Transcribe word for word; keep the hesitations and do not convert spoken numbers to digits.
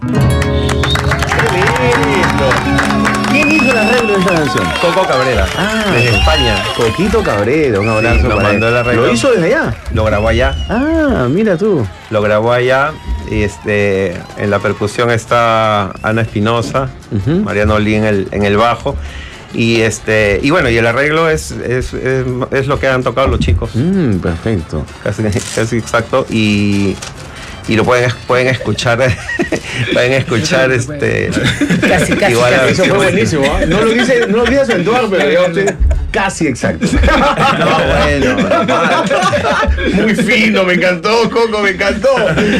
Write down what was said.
¿Quién hizo el arreglo de esta canción? Coco Cabrera, Ah, desde España. Coquito Cabrera, un abrazo Sí, nos para mandó él. el arreglo. ¿Lo hizo desde allá? Lo grabó allá, Ah, mira tú. lo grabó allá. Y este, en la percusión está Ana Espinosa, Ujú. Mariano Lee en el, en el bajo. Y este y bueno, y el arreglo es, es, es, es lo que han tocado los chicos. Mm, perfecto. Casi, casi exacto. Y, y lo pueden, pueden escuchar. Pueden escuchar este. Casi, casi, igual a casi. Eso fue buenísimo, ¿ah? No lo dice, no lo dice acentuar, pero ya usted casi exacto. No, bueno, normal. Muy fino, me encantó, Coco, me encantó.